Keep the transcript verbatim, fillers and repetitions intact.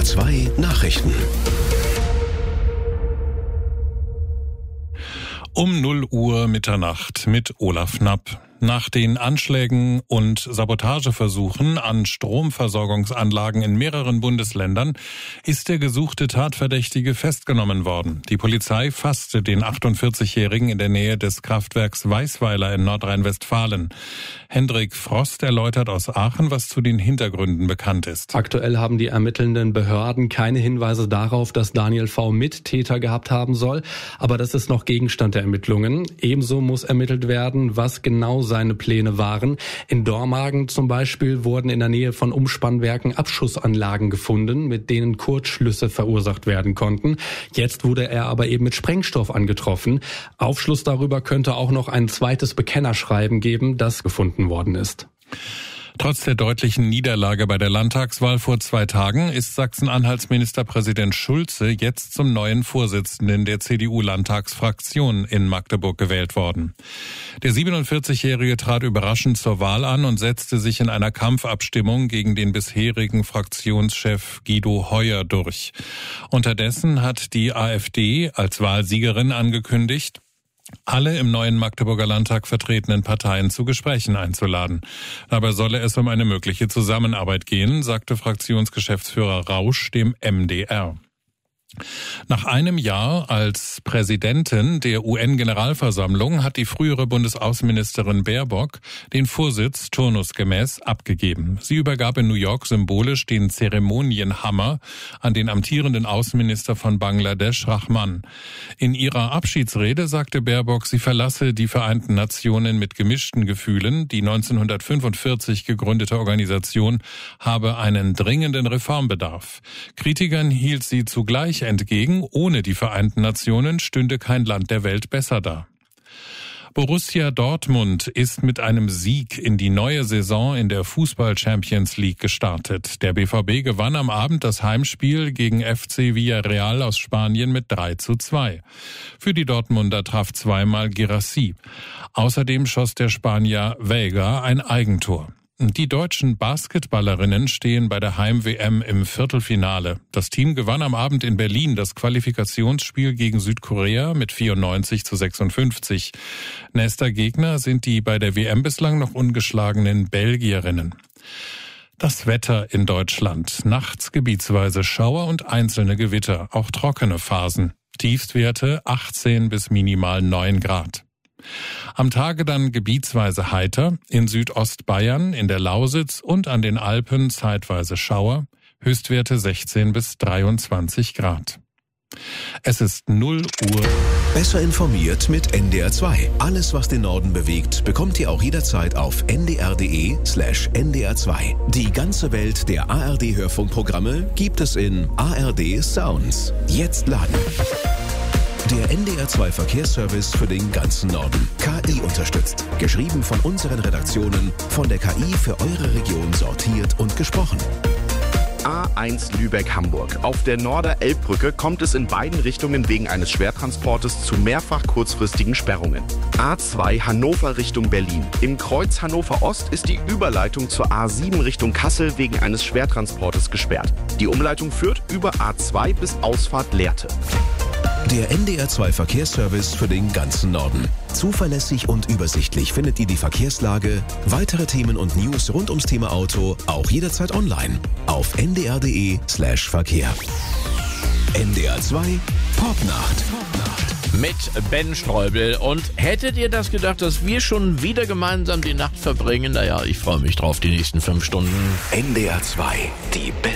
R zwei Nachrichten. Um null Uhr Mitternacht mit Olaf Knapp. Nach den Anschlägen und Sabotageversuchen an Stromversorgungsanlagen in mehreren Bundesländern ist der gesuchte Tatverdächtige festgenommen worden. Die Polizei fasste den achtundvierzigjährigen in der Nähe des Kraftwerks Weißweiler in Nordrhein-Westfalen. Hendrik Frost erläutert aus Aachen, was zu den Hintergründen bekannt ist. Aktuell haben die ermittelnden Behörden keine Hinweise darauf, dass Daniel V. Mittäter gehabt haben soll, aber das ist noch Gegenstand der Ermittlungen. Ebenso muss ermittelt werden, was genau seine Pläne waren. In Dormagen zum Beispiel wurden in der Nähe von Umspannwerken Abschussanlagen gefunden, mit denen Kurzschlüsse verursacht werden konnten. Jetzt wurde er aber eben mit Sprengstoff angetroffen. Aufschluss darüber könnte auch noch ein zweites Bekennerschreiben geben, das gefunden worden ist. Trotz der deutlichen Niederlage bei der Landtagswahl vor zwei Tagen ist Sachsen-Anhalts Ministerpräsident Schulze jetzt zum neuen Vorsitzenden der C D U-Landtagsfraktion in Magdeburg gewählt worden. Der siebenundvierzigjährige trat überraschend zur Wahl an und setzte sich in einer Kampfabstimmung gegen den bisherigen Fraktionschef Guido Heuer durch. Unterdessen hat die AfD als Wahlsiegerin angekündigt, alle im neuen Magdeburger Landtag vertretenen Parteien zu Gesprächen einzuladen. Dabei solle es um eine mögliche Zusammenarbeit gehen, sagte Fraktionsgeschäftsführer Rausch dem M D R. Nach einem Jahr als Präsidentin der U N-Generalversammlung hat die frühere Bundesaußenministerin Baerbock den Vorsitz turnusgemäß abgegeben. Sie übergab in New York symbolisch den Zeremonienhammer an den amtierenden Außenminister von Bangladesch, Rahman. In ihrer Abschiedsrede sagte Baerbock, sie verlasse die Vereinten Nationen mit gemischten Gefühlen. Die neunzehnhundertfünfundvierzig gegründete Organisation habe einen dringenden Reformbedarf. Kritikern hielt sie zugleich entgegen, ohne die Vereinten Nationen stünde kein Land der Welt besser da. Borussia Dortmund ist mit einem Sieg in die neue Saison in der Fußball-Champions League gestartet. Der B V B gewann am Abend das Heimspiel gegen F C Villarreal aus Spanien mit drei zu zwei. Für die Dortmunder traf zweimal Guirassy. Außerdem schoss der Spanier Vega ein Eigentor. Die deutschen Basketballerinnen stehen bei der Heim-W M im Viertelfinale. Das Team gewann am Abend in Berlin das Qualifikationsspiel gegen Südkorea mit vierundneunzig zu sechsundfünfzig. Nächster Gegner sind die bei der W M bislang noch ungeschlagenen Belgierinnen. Das Wetter in Deutschland. Nachts gebietsweise Schauer und einzelne Gewitter, auch trockene Phasen. Tiefstwerte achtzehn bis minimal neun Grad. Am Tage dann gebietsweise heiter, in Südostbayern, in der Lausitz und an den Alpen zeitweise Schauer, Höchstwerte sechzehn bis dreiundzwanzig Grad. Es ist null Uhr. Besser informiert mit N D R zwei. Alles, was den Norden bewegt, bekommt ihr auch jederzeit auf n d r punkt d e slash n d r zwei. Die ganze Welt der A R D-Hörfunkprogramme gibt es in A R D Sounds. Jetzt laden. Der N D R zwei Verkehrsservice für den ganzen Norden. K I unterstützt. Geschrieben von unseren Redaktionen, von der K I für eure Region sortiert und gesprochen. A eins Lübeck-Hamburg. Auf der Norder-Elbbrücke kommt es in beiden Richtungen wegen eines Schwertransportes zu mehrfach kurzfristigen Sperrungen. A zwei Hannover Richtung Berlin. Im Kreuz Hannover Ost ist die Überleitung zur A sieben Richtung Kassel wegen eines Schwertransportes gesperrt. Die Umleitung führt über A zwei bis Ausfahrt Lehrte. Der N D R zwei Verkehrsservice für den ganzen Norden. Zuverlässig und übersichtlich findet ihr die Verkehrslage, weitere Themen und News rund ums Thema Auto auch jederzeit online auf n d r punkt d e slash verkehr. N D R zwei Popnacht. Mit Ben Streubel. Und hättet ihr das gedacht, dass wir schon wieder gemeinsam die Nacht verbringen? Naja, ich freue mich drauf, die nächsten fünf Stunden. N D R zwei, die beste